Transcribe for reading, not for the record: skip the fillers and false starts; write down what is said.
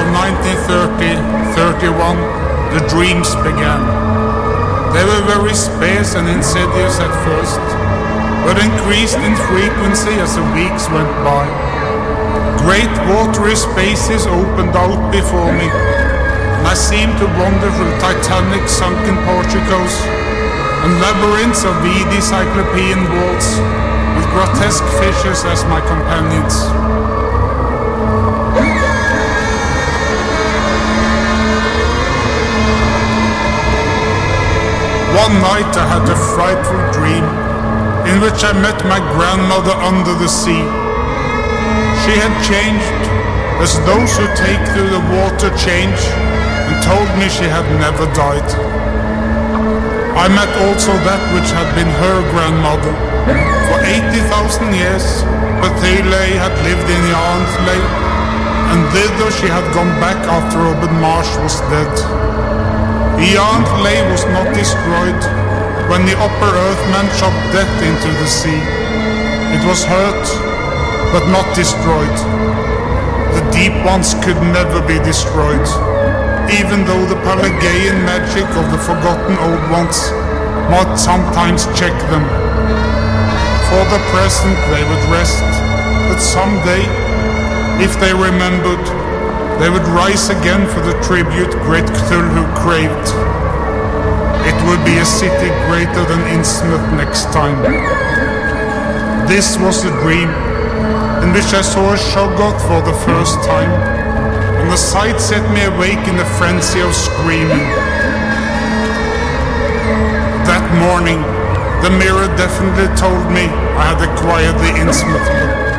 of 1930-31, the dreams began. They were very sparse and insidious at first, but increased in frequency as the weeks went by. Great watery spaces opened out before me, and I seemed to wander through Titanic sunken porticos and labyrinths of weedy cyclopean walls with grotesque fishes as my companions. One night I had a frightful dream in which I met my grandmother under the sea. She had changed, as those who take through the water change, and told me she had never died. I met also that which had been her grandmother. For 80,000 years, Bethile had lived in Yarnley, and thither she had gone back after Robin Marsh was dead. Yarnley was not destroyed when the upper earthman shot death into the sea. It was hurt, but not destroyed. The deep ones could never be destroyed, even though the Pelagian magic of the forgotten old ones might sometimes check them. For the present they would rest, but someday, if they remembered, they would rise again for the tribute great Cthulhu craved. It would be a city greater than Innsmouth next time. This was a dream in which I saw a Shoggoth for the first time, and the sight set me awake in a frenzy of screaming. That morning, the mirror definitely told me I had acquired the Innsmouth look.